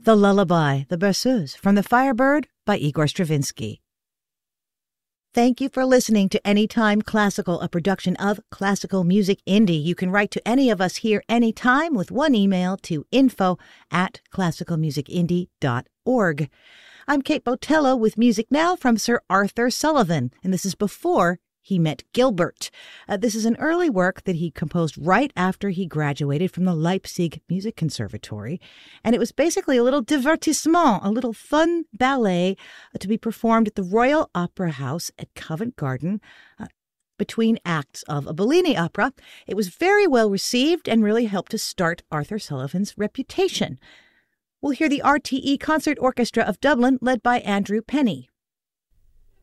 The Lullaby, the Berceuse, from The Firebird by Igor Stravinsky. Thank you for listening to Anytime Classical, a production of Classical Music Indie. You can write to any of us here anytime with one email to info@classicalmusicindie.org. I'm Kate Botello with music now from Sir Arthur Sullivan, and this is before he met Gilbert. This is an early work that he composed right after he graduated from the Leipzig Music Conservatory. And it was basically a little divertissement, a little fun ballet to be performed at the Royal Opera House at Covent Garden between acts of a Bellini opera. It was very well received and really helped to start Arthur Sullivan's reputation. We'll hear the RTE Concert Orchestra of Dublin led by Andrew Penny.